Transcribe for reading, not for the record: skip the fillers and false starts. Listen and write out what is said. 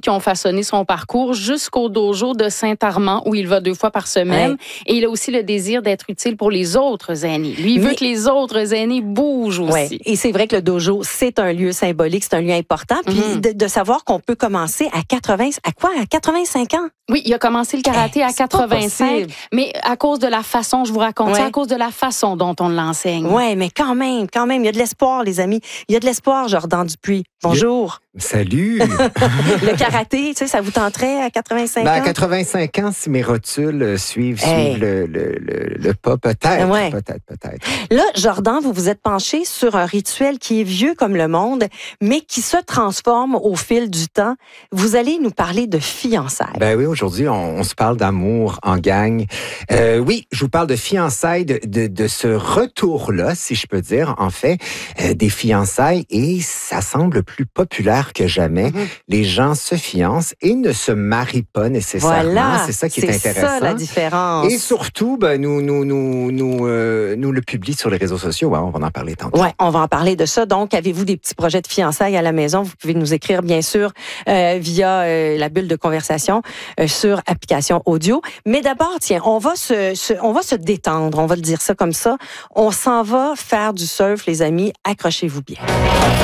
qui ont façonné son parcours jusqu'au dojo de Saint-Armand où il va 2 fois par semaine. Ouais. Et il a aussi le désir d'être utile pour les autres aînés. Lui, il veut que les autres aînés bougent aussi. Ouais. Et c'est vrai que le dojo, c'est un lieu symbolique, c'est un lieu important. Puis de savoir qu'on peut commencer à 85 ans? Oui, il a commencé le karaté à 85, mais à cause de la façon, je vous raconte ça, à cause de la façon dont on l'enseigne. Oui, mais quand même, il y a de l'espoir, les amis. Il y a de l'espoir, Jordan Dupuis. Bonjour. Salut! Le karaté, tu sais, ça vous tenterait à 85 ans? À 85 ans, si mes rotules suivent le pas, peut-être, peut-être. Là, Jordan, vous vous êtes penché sur un rituel qui est vieux comme le monde, mais qui se transforme au fil du temps. Vous allez nous parler de fiançailles. Ben oui, aujourd'hui, on se parle d'amour en gang. Oui, je vous parle de fiançailles, de ce retour-là, si je peux dire, en fait, des fiançailles, et ça semble plus populaire que jamais. Les gens se fiancent et ne se marient pas nécessairement. Voilà, c'est ça qui est intéressant. C'est ça la différence. Et surtout, nous le publie sur les réseaux sociaux. Ouais, on va en parler tantôt. Oui, on va en parler de ça. Donc, avez-vous des petits projets de fiançailles à la maison? Vous pouvez nous écrire, bien sûr, via la bulle de conversation sur application audio. Mais d'abord, tiens, on va se détendre. On va le dire ça comme ça. On s'en va faire du surf, les amis. Accrochez-vous bien.